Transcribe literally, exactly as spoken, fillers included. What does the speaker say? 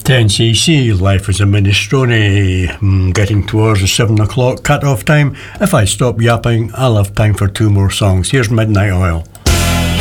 ten C C, Life is a Minestrone, mm, getting towards the seven o'clock cut-off time. If I stop yapping, I'll have time for two more songs. Here's Midnight Oil.